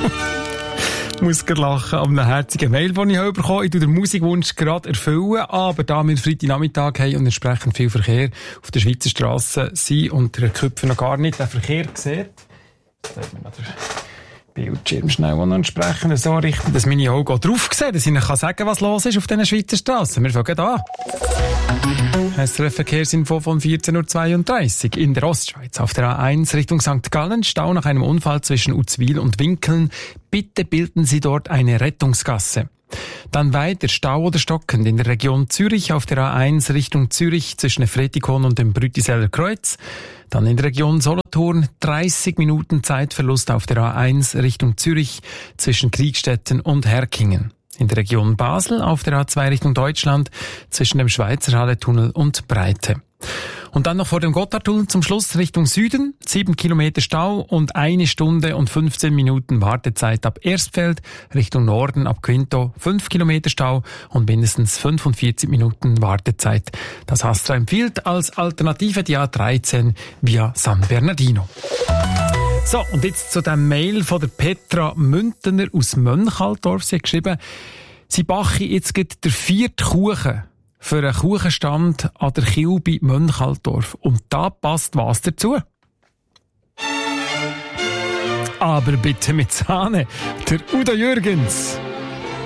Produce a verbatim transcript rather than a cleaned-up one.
Ich muss gerade lachen an einem herzigen Mail, den ich heute bekommen habe. Ich tue den Musikwunsch gerade erfüllen, aber da wir Freitagnachmittag haben und entsprechend viel Verkehr auf der Schweizer Strasse sind und der Köpfe noch gar nicht den Verkehr sieht, jetzt man den Bildschirm schnell noch entsprechend so richten, dass meine Augen auch drauf sehen, dass ich Ihnen sagen kann, was los ist auf diesen Schweizer Strassen. Wir fangen an. S R F-Verkehrsinfo von vierzehn Uhr zweiunddreißig in der Ostschweiz. Auf der A eins Richtung Sankt Gallen, Stau nach einem Unfall zwischen Uzwil und Winkeln. Bitte bilden Sie dort eine Rettungsgasse. Dann weiter Stau oder stockend in der Region Zürich auf der A eins Richtung Zürich zwischen Fretikon und dem Brütiseller Kreuz. Dann in der Region Solothurn dreißig Minuten Zeitverlust auf der A eins Richtung Zürich zwischen Kriegstetten und Herkingen. In der Region Basel auf der A zwei Richtung Deutschland zwischen dem Schweizer Halletunnel und Breite. Und dann noch vor dem Gotthardtunnel zum Schluss Richtung Süden, sieben Kilometer Stau und eine Stunde und fünfzehn Minuten Wartezeit ab Erstfeld, Richtung Norden ab Quinto, fünf Kilometer Stau und mindestens fünfundvierzig Minuten Wartezeit. Das Astra empfiehlt als Alternative die A dreizehn via San Bernardino. So, und jetzt zu dem Mail von der Petra Müntener aus Mönchalldorf. Sie hat geschrieben, sie backe jetzt gerade der vierte Kuchen für einen Kuchenstand an der Kil bei Mönchalldorf. Und da passt was dazu. Aber bitte mit Sahne. Der Udo Jürgens.